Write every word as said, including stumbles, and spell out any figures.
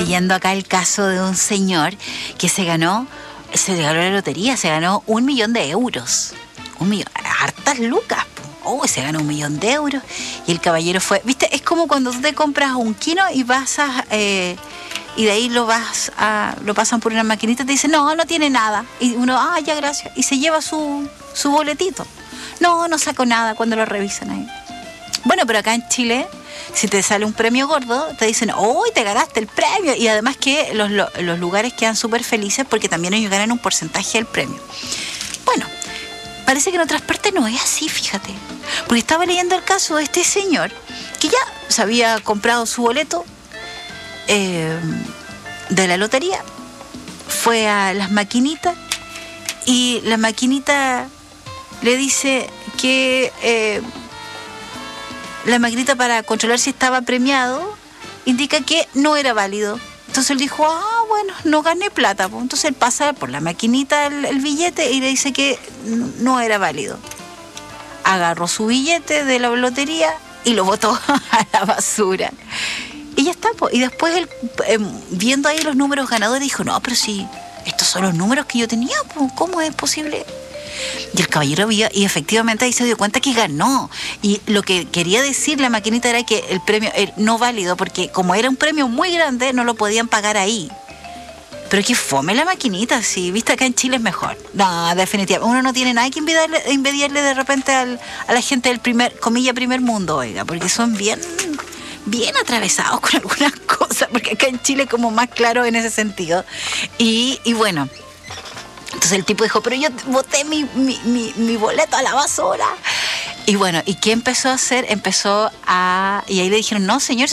leyendo acá el caso de un señor que se ganó, se ganó la lotería, se ganó un millón de euros. Un millón, hartas lucas. Oh, se ganó un millón de euros. Y el caballero fue, viste, es como cuando tú te compras un kilo y vas a... Eh, y de ahí lo vas a, lo pasan por una maquinita y te dicen, no, no tiene nada. Y uno, ah, ya, gracias. Y se lleva su, su boletito. No, no sacó nada cuando lo revisan ahí. Bueno, pero acá en Chile, si te sale un premio gordo, te dicen, oh, te ganaste el premio. Y además que los, los lugares quedan súper felices porque también ellos ganan un porcentaje del premio. Bueno, parece que en otras partes no es así, fíjate. Porque estaba leyendo el caso de este señor que ya se había comprado su boleto eh, de la lotería. Fue a las maquinitas y la maquinita le dice que eh, la maquinita para controlar si estaba premiado indica que no era válido. Entonces él dijo, ah, bueno, no gané plata. Entonces él pasa por la maquinita el, el billete y le dice que no era válido. Agarró su billete de la lotería y lo botó a la basura. Y ya está, po. Y después él, eh, viendo ahí los números ganadores, dijo, no, pero sí, estos son los números que yo tenía, po. ¿Cómo es posible? Y el caballero vio, y efectivamente ahí se dio cuenta que ganó. Y lo que quería decir la maquinita era que el premio era no válido, porque como era un premio muy grande, no lo podían pagar ahí. Pero que fome la maquinita, sí, viste, acá en Chile es mejor. No, definitivamente. Uno no tiene nada que envidiarle, envidiarle de repente al, a la gente del primer, comilla, primer mundo, oiga, porque son bien, bien atravesados con algunas cosas, porque acá en Chile es como más claro en ese sentido. Y, y bueno, entonces el tipo dijo, pero yo boté mi, mi, mi, mi boleto a la basura. Y bueno, ¿y qué empezó a hacer? Empezó a... Y ahí le dijeron, no, señor,